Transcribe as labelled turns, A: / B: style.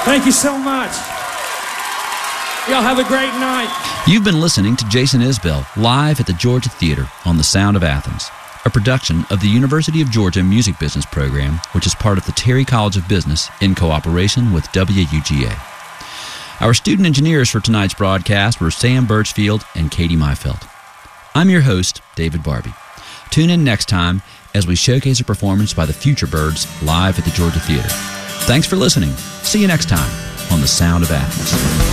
A: Thank you so much. Y'all have a great night.
B: You've been listening to Jason Isbell live at the Georgia Theater on the Sound of Athens, a production of the University of Georgia Music Business Program, which is part of the Terry College of Business in cooperation with WUGA. Our student engineers for tonight's broadcast were Sam Birchfield and Katie Mayfeld. I'm your host, David Barbie. Tune in next time as we showcase a performance by the Future Birds live at the Georgia Theater. Thanks for listening. See you next time on The Sound of Athens.